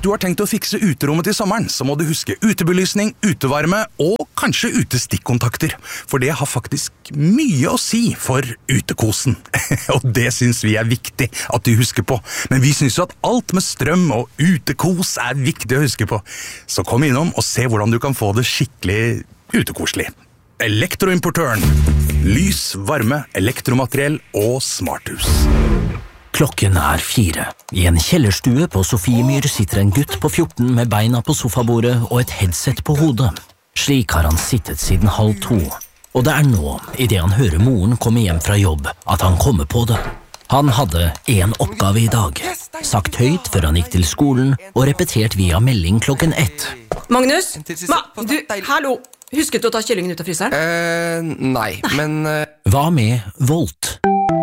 Hvis du har tenkt å fikse uterommet til sommeren, så må du huske utebelysning, utevarme og kanskje utestikkontakter. For det har faktisk mye å si for utekosen. Og det synes vi er viktig at du husker på. Men vi synes jo at alt med strøm og utekos er viktig å huske på. Så kom innom og se hvordan du kan få det skikkelig utekoselig. Elektroimportøren. Lys, varme, elektromateriell og smarthus. Klokken 4. I en kjellerstue på Sofiemyr sitter en gutt på 14 med beina på sofabordet og et headset på hodet. Slik har han sittet siden 1:30. Og det nå, i det han hører moren komme hjem fra jobb, at han kommer på det. Han hadde en oppgave i dag. Sagt høyt før han gikk til skolen, og repetert via melding klokken 1. Magnus? Du, hallo! Husket du å ta kyllingen ut av fryseren? Nei, men... Hva med Volt?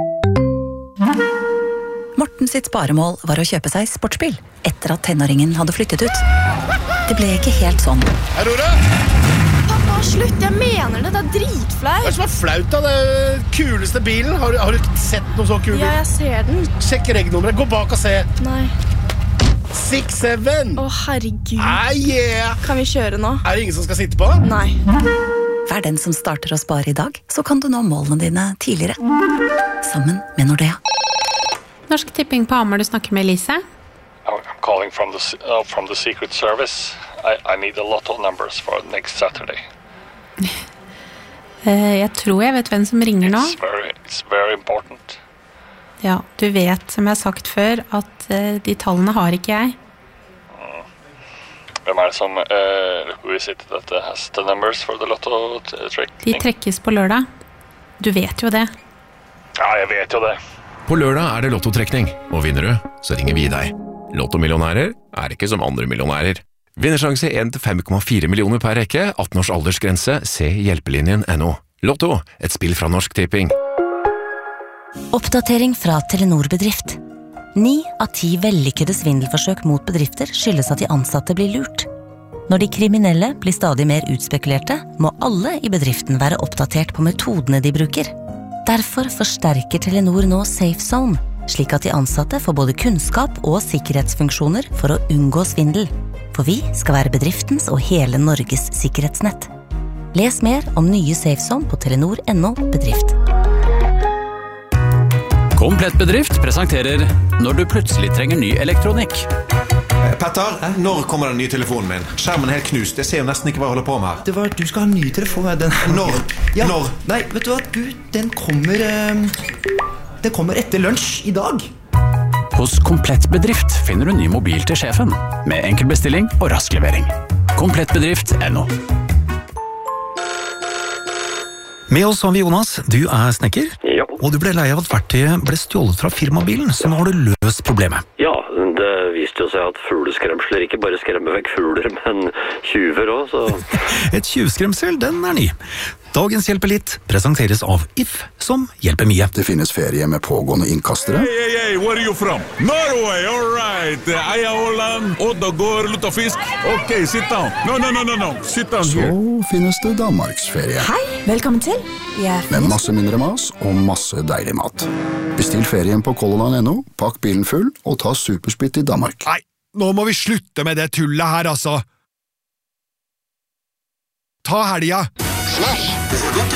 Morten sitt sparemål var å kjøpe seg sportsbil, etter at tenåringen hadde flyttet ut. Det ble ikke helt sånn. Aurora! Pappa, slutt, jeg mener det, det dritflaut. Hva som flaut da, det kuleste bilen? Har du sett noe så kul bil? Ja, jeg ser den. Sjekk regnummeret, gå bak og se. Nei. 6-7. Herregud. Yeah. Kan vi kjøre nå? Det ingen som skal sitte på? Nei. Vær den som starter å spare i dag, så kan du nå målene dine tidligere. Sammen med Nordea. Norsk Tipping på Hamar, du snakker med Elise. I'm calling from the Secret Service. I need a lot of numbers for next Saturday. Jeg tror jeg vet hvem som ringer nå. It's very important. Ja, du vet, som jeg har sagt før, at de tallene har ikke jeg. Hvem det som who is it that has the numbers for the lotto trick? De trekkes på lørdag. Du vet jo det. Ja, jeg vet jo det. På lørdag det lottotrekning, og vinner du, så ringer vi deg. Lottomillionærer ikke som andre millionærer. Vinnersjanse 1-5,4 millioner per rekke, 18 års aldersgrense, se hjelpelinjen.no. Lotto, et spill fra Norsk Tipping. Oppdatering fra Telenor Bedrift. 9 av 10 vellykkede svindelforsøk mot bedrifter skyldes at de ansatte blir lurt. Når de kriminelle blir stadig mer utspekulerte, må alle i bedriften være oppdatert på metodene de bruker. Derfor forsterker Telenor nå Safe Zone, slik at de ansatte får både kunnskap og sikkerhetsfunksjoner for å unngå svindel. For vi skal være bedriftens og hele Norges sikkerhetsnett. Les mer om nye Safe Zone på telenor.no bedrift. Komplett bedrift presenterer Når du plutselig trenger ny elektronikk. Petter, når kommer den nye telefonen min? Skjermen helt knust, jeg ser jo nesten ikke hva jeg holder på med her. Det var, du skal ha en ny telefon. Når? Ja. Når? Nei, vet du hva, den kommer etter lunsj i dag. Hos Komplett bedrift finner du ny mobil til sjefen, med enkel bestilling og rask levering. Komplettbedrift.no. Med oss har vi Jonas, du snekker, og du ble lei av at verktøyet ble stjålet fra firmabilen, så nå har du løst problemet. Ja, det viste jo seg at fugleskremsler ikke bare skremmer vekk fugler, men tjuver også, så... Et tjuvskremsel, den ny. Dagens Hjelper litt presenteres av If, som hjelper mye. Det finnes ferie med pågående innkastere. Hey, where are you from? Norway, all right. Eia Holland, Oddagård, lutefisk. Ok, sit down. No, sit down here. Så finnes det Danmarksferie. Hei, velkommen til. Med masse mindre mas og masse deilig mat. Bestill ferien på colorline.no, pakk bilen full og ta supersplitt i Danmark. Nei, nå må vi slutte med det tullet her, altså. Ta helga. This is good